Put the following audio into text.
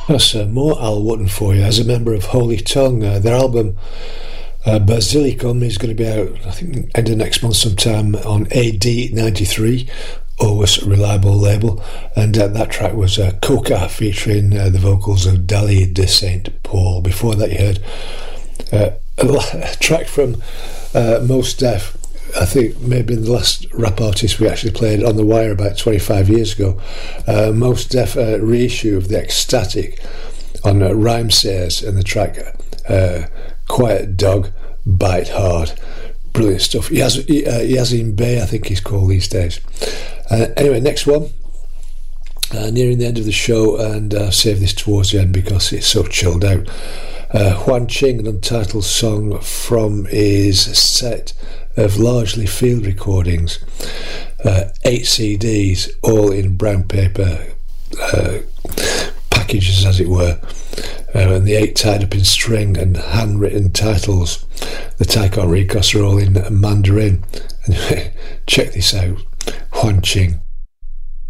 That's more Al Wotton for you. As a member of Holy Tongue, their album Basilicum is going to be out, I think, end of next month sometime on AD93, always reliable label. And that track was Coca featuring the vocals of Dali de Saint Paul. Before that, you heard a track from Mos Def. I think maybe the last rap artist we actually played on The Wire about 25 years ago. Mos Def reissue of The Ecstatic on Rhyme Sayers, and the track Quiet Dog, Bite Hard. Brilliant stuff. Yazin Bey, I think he's called these days. Anyway, next one. Nearing the end of the show, and save this towards the end because it's so chilled out. Huan Ching, an untitled song from his set of largely field recordings, 8 CDs, all in brown paper packages, as it were, and the 8 tied up in string and handwritten titles that I can't read because they're all in Mandarin. And check this out, Huan Ching.